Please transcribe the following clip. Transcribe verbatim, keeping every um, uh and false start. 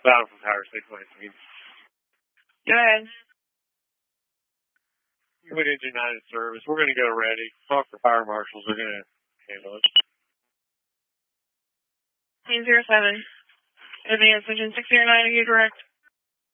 Bound from Tower six nineteen. Go ahead. With engine nine in service. We're going to go ready. Talk for fire marshals. They're going to handle it. nine zero seven. Advance engine six zero nine, are you direct?